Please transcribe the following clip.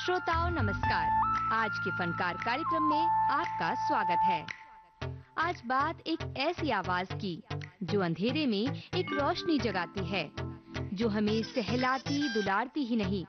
श्रोताओं नमस्कार। आज के फनकार कार्यक्रम में आपका स्वागत है। आज बात एक ऐसी आवाज की जो अंधेरे में एक रोशनी जगाती है, जो हमें सहलाती दुलारती ही नहीं